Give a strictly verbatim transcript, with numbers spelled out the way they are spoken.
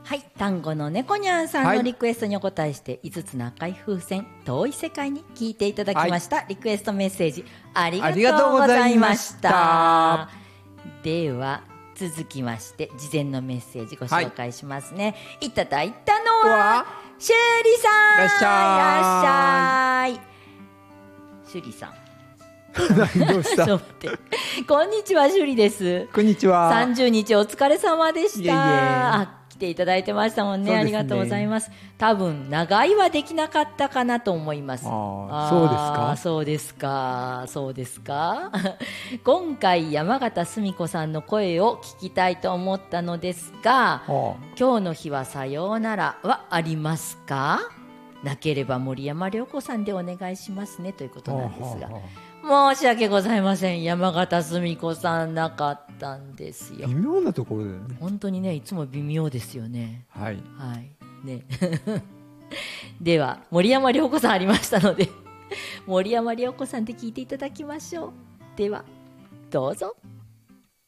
はい、単語の猫にゃんさんのリクエストにお答えして、はい、いつつの赤い風船遠い世界に聞いていただきました、はい、リクエストメッセージありがとうございました。では続きまして事前のメッセージご紹介しますね、はい、いただいたのはシュリさん。いらっしゃい。いらっしゃい。シュリさんどうしたこんにちは、シュリです。 こんにちは。 さんじゅうにちお疲れ様でした。 いえいえ、 あ、来ていただいてましたもん ね, ねありがとうございます。多分長居はできなかったかなと思います。 ああ、そうですか。 そうですかそうですか今回山形澄子さんの声を聞きたいと思ったのですが、今日の日はさようならはありますか？なければ森山良子さんでお願いしますねということなんですが、申し訳ございません。山形澄子さんなかったんですよ。 微妙なところだよね。 本当にね、いつも微妙ですよね。 はいはいねでは森山良子さんありましたので森山良子さんで聞いていただきましょう。ではどうぞ。